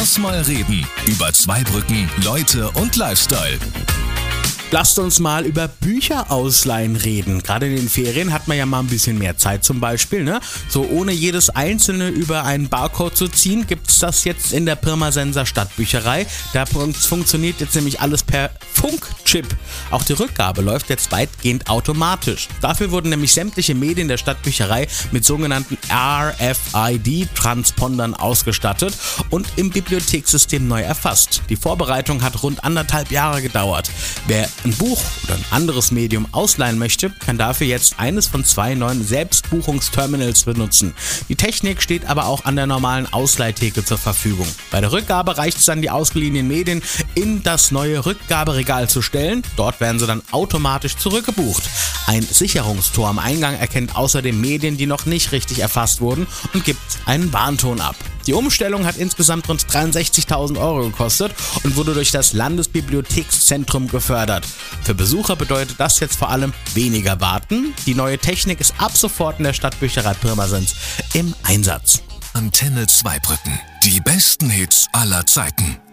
Lass mal reden über Zweibrücken, Leute und Lifestyle. Lasst uns mal über Bücher ausleihen reden. Gerade in den Ferien hat man ja mal ein bisschen mehr Zeit zum Beispiel, ne? So ohne jedes einzelne über einen Barcode zu ziehen, gibt's das jetzt in der Pirmasens Stadtbücherei. Da funktioniert jetzt nämlich alles per Funkchip. Auch die Rückgabe läuft jetzt weitgehend automatisch. Dafür wurden nämlich sämtliche Medien der Stadtbücherei mit sogenannten RFID-Transpondern ausgestattet und im Bibliothekssystem neu erfasst. Die Vorbereitung hat rund 1,5 Jahre gedauert. Wer ein Buch oder ein anderes Medium ausleihen möchte, kann dafür jetzt eines von 2 neuen Selbstbuchungsterminals benutzen. Die Technik steht aber auch an der normalen Ausleihtheke zur Verfügung. Bei der Rückgabe reicht es dann, die ausgeliehenen Medien in das neue Rückgaberegal zu stellen. Dort werden sie dann automatisch zurückgebucht. Ein Sicherungstor am Eingang erkennt außerdem Medien, die noch nicht richtig erfasst wurden, und gibt einen Warnton ab. Die Umstellung hat insgesamt rund 63.000 € gekostet und wurde durch das Landesbibliothekszentrum gefördert. Für Besucher bedeutet das jetzt vor allem weniger warten. Die neue Technik ist ab sofort in der Stadtbücherei Pirmasens im Einsatz. Antenne Zweibrücken. Die besten Hits aller Zeiten.